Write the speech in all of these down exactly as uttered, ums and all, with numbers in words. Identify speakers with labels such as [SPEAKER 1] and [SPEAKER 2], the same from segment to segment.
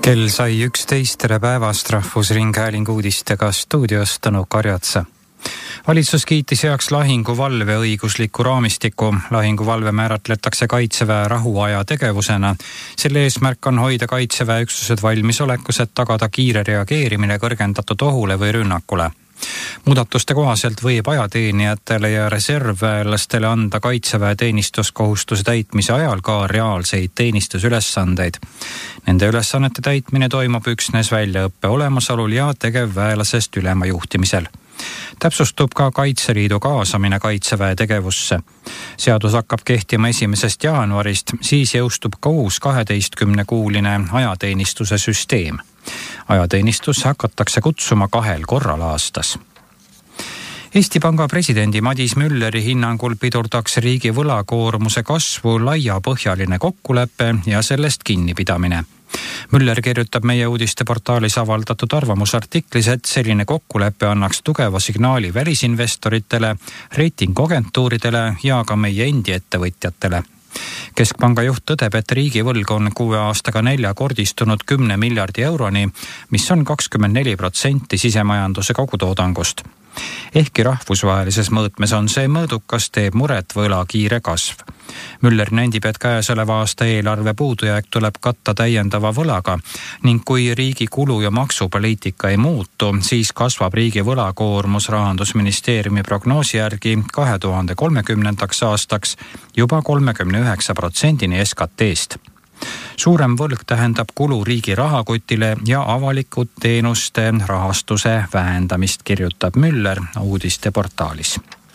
[SPEAKER 1] Kell sai üksteist, tere päevast, Rahvusringhäälingu uudistega stuudios Tõnu Karjatsa. Valitsus kiitis heaks lahinguvalve õigusliku raamistiku. Lahinguvalve määratletakse Kaitseväe rahuaja tegevusena. Selle eesmärk on hoida Kaitseväe üksused valmisolekus, et tagada kiire reageerimine kõrgendatud ohule või rünnakule. Muudatuste kohaselt võib ajateenijatele ja reservväelastele anda Kaitseväe teenistuskohustuse täitmise ajal ka reaalseid teenistusülesandeid. Nende ülesannete täitmine toimub üksnes väljaõppe olemasolul ja tegevväelasest ülema juhtimisel. Täpsustub ka Kaitseliidu kaasamine Kaitseväe tegevusse. Seadus hakkab kehtima esimesest jaanuarist, siis jõustub ka uus kaheteistkümnekuuline ajateenistuse süsteem. Ajateenistus hakatakse kutsuma kahel korral aastas. Eesti Panga presidendi Madis Mülleri hinnangul pidurdaks riigi võlakoormuse kasvu laiapõhjaline kokkulepe ja sellest kinnipidamine. Müller kirjutab meie uudisteportaalis avaldatud arvamusartiklis, et selline kokkulepe annaks tugeva signaali välisinvestoritele, reitinguagentuuridele ja ka meie endi ettevõtjatele. Keskpanga juht tõdeb, et riigivõlg on kuue aastaga neljakordistunud kümne miljardi euroni, mis on kakskümmend neli protsenti sisemajanduse kogutoodangust. Ehkki rahvusvahelises mõõtmes on see mõõdukas, teeb muret võla kiire kasv. Müller nendib, et käesoleva aasta eelarve puudujääk tuleb katta täiendava võlaga ning kui riigi kulu- ja maksupoliitika ei muutu, siis kasvab riigi võlakoormus Rahandusministeeriumi prognoosi järgi kahe tuhande kolmekümnendaks aastaks juba kolmekümne üheksa protsendini S K T-st. Suurem võlg tähendab kulu riigi rahakotile ja avalikud teenuste rahastuse vähendamist, kirjutab Müller uudisteportaalis.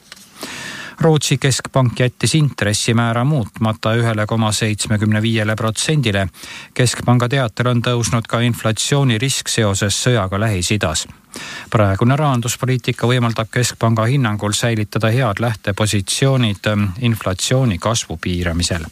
[SPEAKER 1] Rootsi keskpank jättis intressimäära muutmata ühele koma seitsmekümne viiele protsendile. Keskpanga teatel on tõusnud ka inflatsiooni risk seoses sõjaga Lähis-Idas. Praegune rahanduspoliitika võimaldab Keskpanga hinnangul säilitada head lähtepositsioonid inflatsiooni kasvu piiramisel.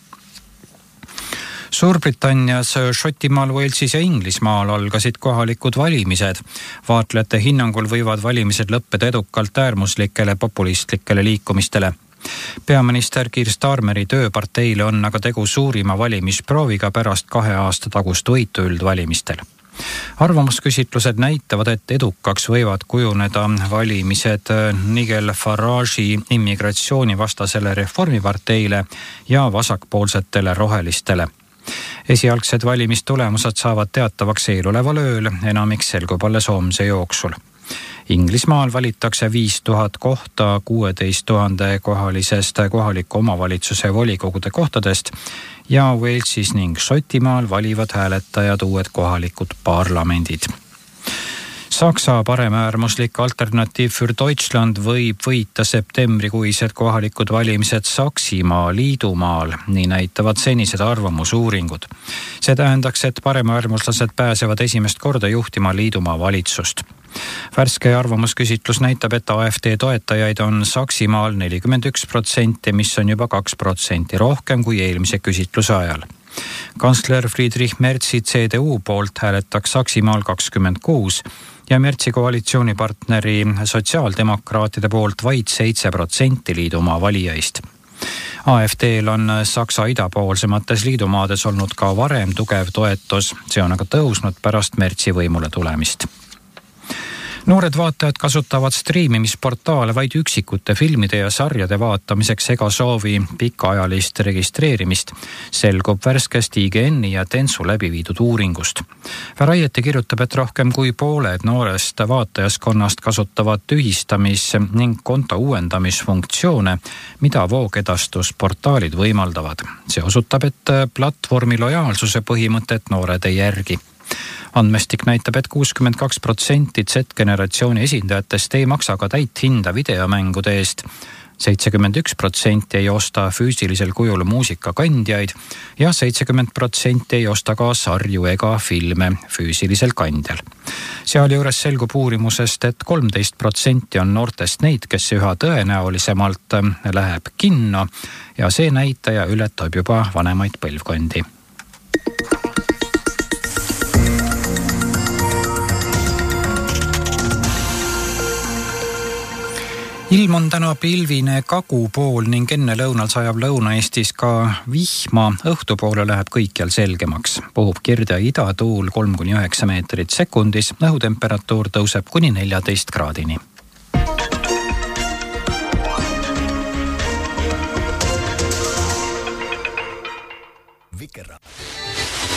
[SPEAKER 1] Suurbritannias, Šotimaal, Walesis ja Inglismaal algasid kohalikud valimised. Vaatlejate hinnangul võivad valimised lõppeda edukalt äärmuslikele populistlikele liikumistele. Peaminister Keir Starmeri tööparteile on aga tegu suurima valimisprooviga pärast kahe aasta tagust võitu üldvalimistel. Arvamusküsitlused näitavad, et edukaks võivad kujuneda valimised Nigel Farage'i immigratsioonivastasele reformiparteile ja vasakpoolsetele rohelistele. Esialgsed valimistulemused saavad teatavaks eeloleval ööl, enamik selgub alles homse jooksul. Inglismaal valitakse viis tuhat kohta kuueteist tuhande kohalisest kohaliku omavalitsuse volikogude kohtadest ja Walesis ning Šotimaal valivad hääletajad uued kohalikud parlamendid. Saksa paremäärmuslik Alternatiiv für Deutschland võib võita septembrikuised kohalikud valimised Saksimaa liidumaal, nii näitavad senised arvamusuuringud. See tähendaks, et paremäärmuslased pääsevad esimest korda juhtima liidumaa valitsust. Värske arvamusküsitlus näitab, et A F D toetajaid on Saksimaal nelikümmend üks protsenti, mis on juba kaks protsenti rohkem kui eelmise küsitluse ajal. Kantsler Friedrich Merzi C D U poolt hääletaks Saksimaal kakskümmend kuus ja Merzi koalitsioonipartneri sotsiaaldemokraatide poolt vaid seitse protsenti liidumaa valijaist. A F D-l on Saksa idapoolsemates liidumaades olnud ka varem tugev toetus, see on aga tõusnud pärast Merzi võimule tulemist. Noored vaatajad kasutavad striimimisportaale vaid üksikute filmide ja sarjade vaatamiseks ega soovi pikaajalist registreerimist, selgub värskest I G N-i ja Tensu läbi viidud uuringust. Variety kirjutab, et rohkem kui pooled noorest vaatajaskonnast kasutavad tühistamis- ning konto uuendamisfunktsioone, mida voogedastusportaalid võimaldavad. See osutab, et platvormi lojaalsuse põhimõtet noored ei järgi. Andmestik näitab, et kuuskümmend kaks protsenti Z-generatsiooni esindajatest ei maksa ka täit hinda videomängude eest, seitsekümmend üks protsenti ei osta füüsilisel kujul muusikakandjaid ja seitsekümmend protsenti ei osta ka sarju ega filme füüsilisel kandjal. Sealjuures selgub uurimusest, et kolmteist protsenti on noortest neid, kes üha tõenäolisemalt läheb kinno ja see näitaja ületab juba vanemaid põlvkondi. ilm on täna pilvine kagu pool ning enne lõunal sajab Lõuna-Eestis ka vihma. Õhtupoole läheb kõikjal selgemaks. Puhub kirde idatuul kolm kuni üheksa meetrit sekundis. Õhutemperatuur tõuseb kuni neljateist kraadini.